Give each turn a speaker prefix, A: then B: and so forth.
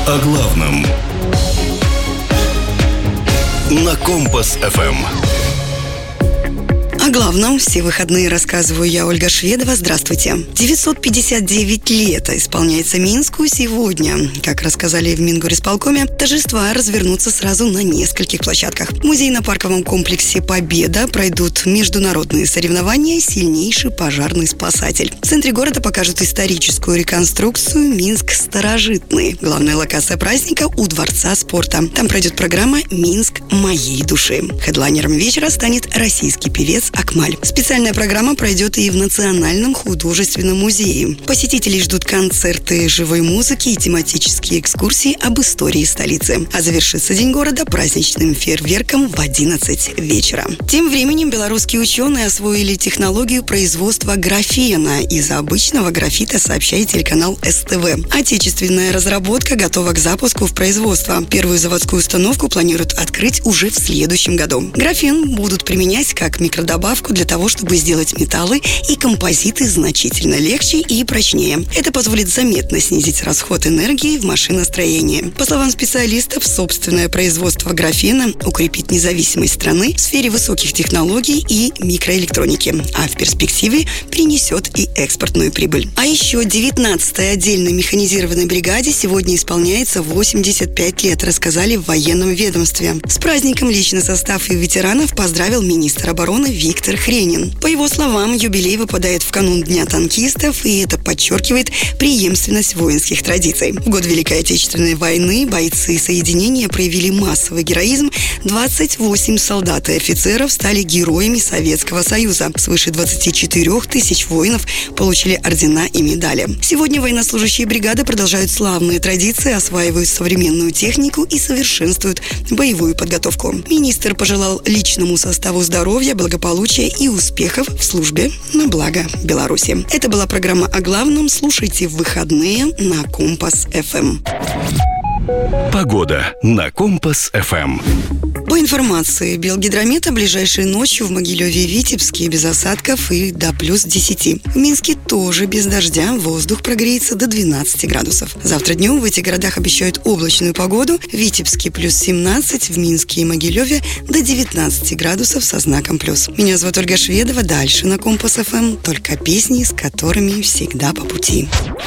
A: О главном на Компас-ФМ.
B: О главном все выходные рассказываю я, Ольга Шведова. Здравствуйте. 959 лет исполняется Минску сегодня. Как рассказали в Мингорисполкоме, торжества развернутся сразу на нескольких площадках. В музейно-парковом комплексе «Победа» пройдут международные соревнования «Сильнейший пожарный спасатель». В центре города покажут историческую реконструкцию «Минск старожитный». Главная локация праздника у Дворца спорта. Там пройдет программа «Минск моей души». Хедлайнером вечера станет российский певец Акмаль. Специальная программа пройдет и в Национальном художественном музее. Посетителей ждут концерты живой музыки и тематические экскурсии об истории столицы. А завершится День города праздничным фейерверком в 11 вечера. Тем временем белорусские ученые освоили технологию производства графена из обычного графита, сообщает телеканал СТВ. Отечественная разработка готова к запуску в производство. Первую заводскую установку планируют открыть уже в следующем году. Графен будут применять как микродобавку для того, чтобы сделать металлы и композиты значительно легче и прочнее. Это позволит заметно снизить расход энергии в машиностроении. По словам специалистов, собственное производство графена укрепит независимость страны в сфере высоких технологий и микроэлектроники, а в перспективе принесет и экспортную прибыль. А еще 19-й отдельной механизированной бригаде сегодня исполняется 85 лет, рассказали в военном ведомстве. С праздником личный состав и ветеранов поздравил министр обороны Виктор Хренин. По его словам, юбилей выпадает в канун Дня танкистов, и это подчеркивает преемственность воинских традиций. В год Великой Отечественной войны бойцы соединения проявили массовый героизм. 28 солдат и офицеров стали героями Советского Союза. Свыше 24 тысяч воинов получили ордена и медали. Сегодня военнослужащие бригады продолжают славные традиции, осваивают современную технику и совершенствуют боевую подготовку. Министр пожелал личному составу здоровья, благополучия и успехов в службе на благо Беларуси. Это была программа о главном. Слушайте в выходные на Компас-ФМ.
A: Погода на Компас-ФМ.
B: По информации Белгидромета, ближайшей ночью в Могилеве и Витебске без осадков и до плюс 10. В Минске тоже без дождя, воздух прогреется до 12 градусов. Завтра днем в этих городах обещают облачную погоду. В Витебске плюс 17, в Минске и Могилеве до 19 градусов со знаком плюс. Меня зовут Ольга Шведова. Дальше на Компас-ФМ только песни, с которыми всегда по пути.